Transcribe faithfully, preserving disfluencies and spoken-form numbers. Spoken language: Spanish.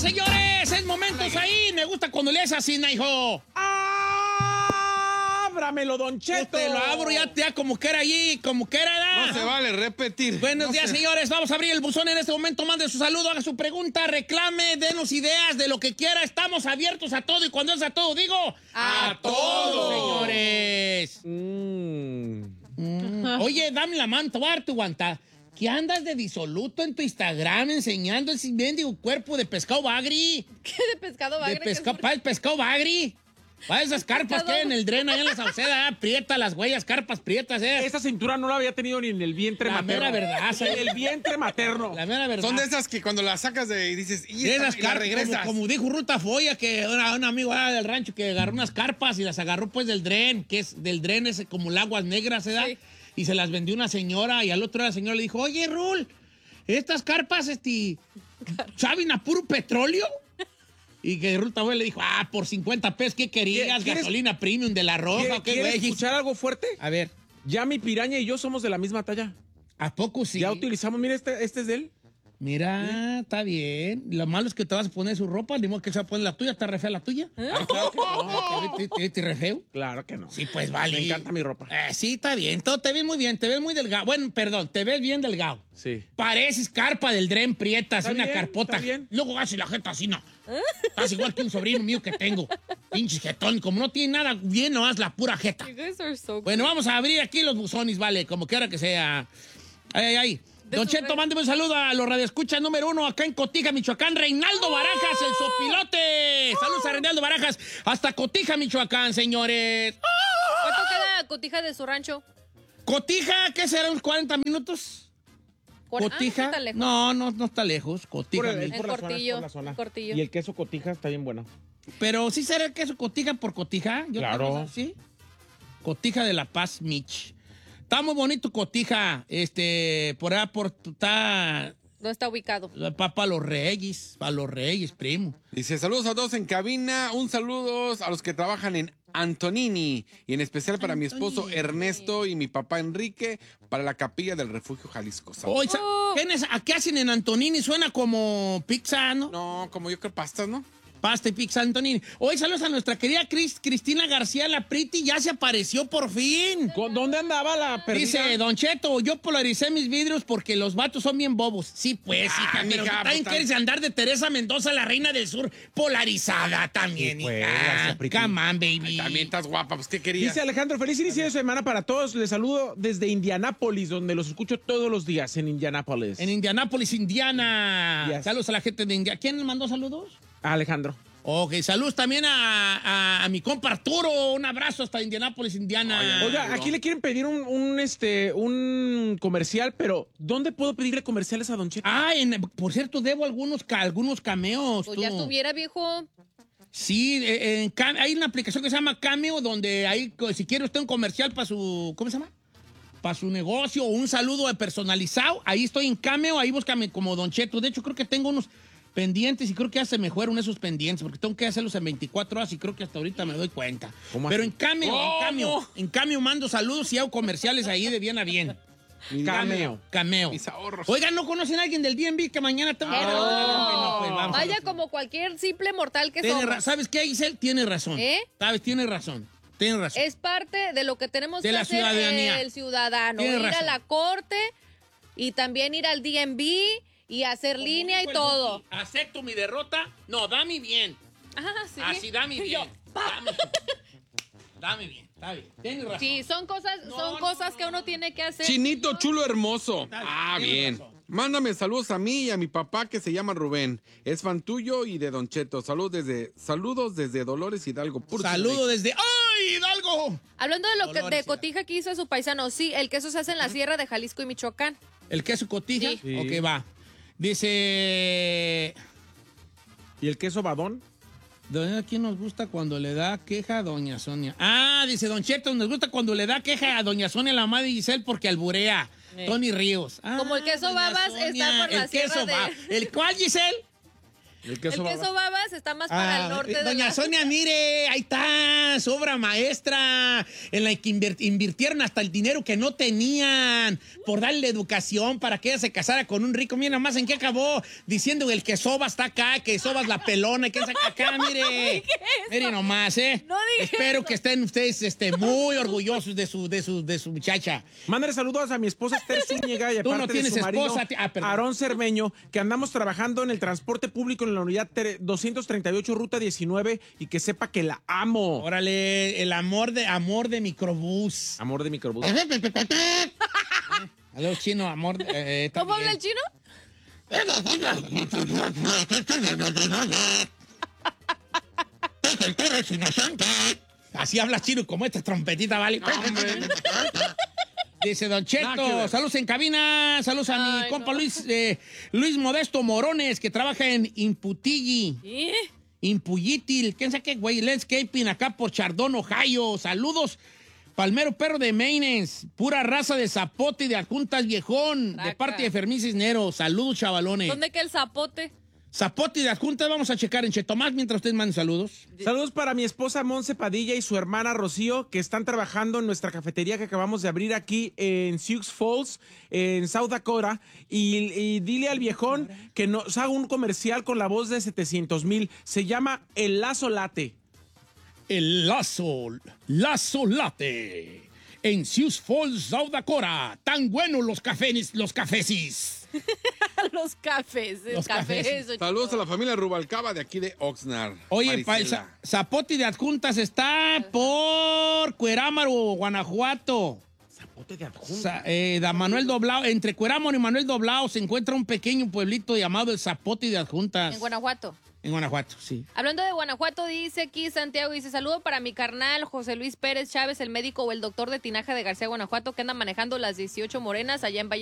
señores! ¡Es momentos ahí! Me gusta cuando le haces así, hijo. ¡Ábramelo, Don Cheto! Yo te lo abro ya, ya como que era allí, como que era. ¿da? No se vale repetir. Buenos no días, se... señores. Vamos a abrir el buzón en este momento. Mande su saludo, haga su pregunta, reclame, denos ideas de lo que quiera. Estamos abiertos a todo. Y cuando es a todo, digo... ¡A, ¡A todo, señores! Mm. Mm. Oye, dame la mano, te voy a dar tu guanta. ¿Qué andas de disoluto en tu Instagram enseñando ese mendigo cuerpo de pescado bagri? ¿Qué de pescado bagre? De pescado, para el pescado bagri. Para esas carpas que hay en el dren, allá en la Sauceda, ah, prieta, las huellas, carpas prietas, ¿eh? Esta cintura no la había tenido ni en el vientre La materno. mera verdad, En el vientre materno. La mera verdad. Son de esas que cuando las sacas de y dices, y, De esta, esas y la carpas, regresas. como, como dijo Ruta Foya, que una- un amigo ah, del rancho que agarró unas carpas y las agarró pues del dren, que es del dren ese como el aguas negras, ¿verdad? Sí. Y se las vendió una señora y al otro día la señora le dijo, oye, Rul, estas carpas, este, ¿saben a puro petróleo? Y que Ruta Foya le dijo, ah, por cincuenta pesos, ¿qué querías? ¿Quieres- Gasolina premium de la roja, ¿Quiere- ¿o qué ¿Quieres güey? escuchar algo fuerte? A ver, Ya mi piraña y yo somos de la misma talla. ¿a poco sí? Ya utilizamos, mira, este, este es de él. Mira, está bien. Lo malo es que te vas a poner su ropa, ni modo que se va a poner la tuya, está re fea la tuya. Ay, claro que no. ¿Te, te, te, te re feo? Claro que no. Sí, pues vale. Me encanta mi ropa. Eh, sí, está bien. Todo te ves muy bien, te ves muy delgado. Bueno, perdón, te ves bien delgado. Sí. Pareces carpa del dren prieta, así Está una bien, carpota. está bien. Luego hace la jeta así, no. Estás igual que un sobrino mío que tengo. Pinche jetón, como no tiene nada bien, no haz la pura jeta. You guys are so Bueno, vamos a abrir aquí los buzones, vale, como quiera que sea. Ay, ay, ay. De Don su Cheto, red. mándeme un saludo a los radioescuchas número uno acá en Cotija, Michoacán. Reinaldo Barajas, el sopilote. Saludos a Reinaldo Barajas hasta Cotija, Michoacán, señores. ¿Cuánto queda Cotija de su rancho? Cotija, ¿qué será? ¿Unos cuarenta minutos? Por- ah, Cotija. no está lejos. No, no, no está lejos. Cotija. Por el- mi- En por la zona, Cortillo, por la zona. en Cortillo. Y el queso cotija está bien bueno. Pero sí será el queso Cotija por Cotija. Yo Claro. tengo esa, Sí. Cotija de La Paz, Mich. Está muy bonito Cotija. Este, por allá, por. Está. No está ubicado. Para los Reyes. Para los Reyes, primo. Dice, saludos a todos en cabina, un saludo a los que trabajan en Antonini y en especial para mi esposo Antonini. Ernesto y mi papá Enrique para la capilla del Refugio Jalisco. Saludos. Oye, sa- Oh. ¿quién es- ¿a qué hacen en Antonini? Suena como pizza, ¿no? No, como yo creo pastas, ¿no? Pasta y pizza Antonini. Hoy saludos a nuestra querida Cris- Cristina García, la Priti, ya se apareció por fin. ¿Con dónde andaba la perdida? Dice, Don Cheto, yo polaricé mis vidrios porque los vatos son bien bobos. Sí, pues, Ah, hija, pero mija, tú también pues, quieres andar de Teresa Mendoza, la reina del sur, polarizada también, Sí, pues, hija. gracias, Priti. Come on, baby. Ay, también estás guapa, pues ¿qué querías? Dice Alejandro, feliz inicio de semana para todos. Les saludo desde Indianápolis, donde los escucho todos los días, en Indianápolis. En Indianápolis, Indiana. Yes. Saludos a la gente de Indiana. ¿Quién le mandó saludos? Alejandro. Ok, saludos también a, a, a mi compa Arturo. Un abrazo hasta Indianápolis, Indiana. Oye, Oiga, aquí le quieren pedir un, un, este, un comercial, pero ¿dónde puedo pedirle comerciales a Don Cheto? Ah, en- por cierto, debo algunos, ca- algunos cameos. Pues tú. ya estuviera, viejo. Sí, eh, en Cam- hay una aplicación que se llama Cameo, donde hay, co- si quiere usted un comercial para su, ¿cómo se llama? Para su negocio o un saludo de personalizado, ahí estoy en Cameo, ahí búscame como Don Cheto. De hecho, creo que tengo unos pendientes y creo que ya se me fueron esos pendientes, porque tengo que hacerlos en veinticuatro horas y creo que hasta ahorita me doy cuenta. ¿Cómo Pero así? en Cameo, ¿Cómo? en Cameo, en Cameo mando saludos y hago comerciales ahí de bien a bien. Cameo. Cameo. Mis ahorros. Oigan, ¿no conocen a alguien del D M V que mañana tengo que... Hello. No, pues vamos a Vaya los- como cualquier simple mortal que Tiene somos. ra- ¿Sabes qué, Giselle? Tiene razón. ¿Eh? ¿Sabes? Tiene razón. Tiene razón. Es parte de lo que tenemos De que la hacer ciudadanía. el ciudadano. Tienes Ir razón. a la corte y también ir al D M V y hacer línea y Dijo el todo. Buki, ¿acepto mi derrota? No, dame bien. Ah, sí. Así, dame Y bien. yo, Dame, dame bien. Está bien. Tienes razón. Sí, son cosas, No, son no, cosas no, que uno no. tiene que hacer. Chinito chulo hermoso. Está bien, Ah, tienes bien. razón. Mándame saludos a mí y a mi papá que se llama Rubén. Es fan tuyo y de Don Cheto. Saludos desde, saludos desde Dolores Hidalgo. Puro Saludo desde... ¡Ay, Hidalgo! Hablando de lo que Dolores, de cotija que hizo su paisano, sí, el queso se hace en la sierra de Jalisco y Michoacán. ¿El queso cotija? Sí. Sí. Ok, va. Dice... ¿Y el queso badón? ¿A quién nos gusta cuando le da queja a doña Sonia? Ah, dice Don Cheto, nos gusta cuando le da queja a doña Sonia, la mamá de Giselle, porque alburea. Eh. Tony Ríos. Ah, Como el queso doña babas está por la el sierra queso de- ba- ¿El cuál, Giselle? El El queso, queso baba. babas está más para Ah, el norte de doña la... Sonia, mire, ahí está, su obra maestra, en la que invir- invirtieron hasta el dinero que no tenían por darle educación para que ella se casara con un rico. Mira nomás en qué acabó, diciendo el que soba está acá, que sobas la pelona, que está acá, mire. Mire nomás, ¿eh? No dije Espero eso. que estén ustedes este, muy orgullosos de su, de su, de su muchacha. Mándale saludos a mi esposa Esther Zúñiga y Tú no aparte tienes de su marido, esposa, ti- ah, perdón. Aarón Cermeño, que andamos trabajando en el transporte público en la unidad tre- doscientos treinta y ocho, ruta diecinueve, y que sepa que la amo. Órale, el amor de, amor de microbús. Amor de microbús. Aló, chino, amor. de- eh, ¿Cómo habla también. el chino? Así habla chino, como esta trompetita, ¿vale? Dice Don Nada que Cheto, ver. saludos en cabina, saludos a mi Ay, compa no. Luis, eh, Luis Modesto Morones, que trabaja en Imputilli, ¿Eh? Impuyitil, ¿quién sabe qué, güey? Landscaping acá por Chardón, Ohio. Saludos, Palmero Perro de Mainens, pura raza de zapote y de adjuntas viejón, de Traca. parte de Fermín Cisneros. Saludos, chavalones. ¿Dónde queda el zapote? Zapote y de adjuntas vamos a checar en Chetomás mientras ustedes manden saludos. Saludos para mi esposa Monse Padilla y su hermana Rocío, que están trabajando en nuestra cafetería que acabamos de abrir aquí en Sioux Falls, en South Dakota. Y, y dile al viejón que nos haga un comercial con la voz de setecientos mil. Se llama El Lazo Late. El Lazo, Lazo Late, en Sioux Falls, South Dakota. Tan buenos los cafés, los cafesis. Los cafés. El Los café, cafés. eso, Saludos a chico. la familia Rubalcaba de aquí de Oxnard. Oye, pa- el Marisela. za- Zapote de Adjuntas está por Cuerámaro, Guanajuato. Zapote de adjunto. Sa- eh, da Manuel Doblao, entre Cuerámaro y Manuel Doblao se encuentra un pequeño pueblito llamado el Zapote de Adjuntas. En Guanajuato. En Guanajuato, sí. Hablando de Guanajuato, dice aquí Santiago, dice, saludo para mi carnal José Luis Pérez Chávez, el médico o el doctor de tinaja de García, Guanajuato, que anda manejando las dieciocho morenas allá en Valle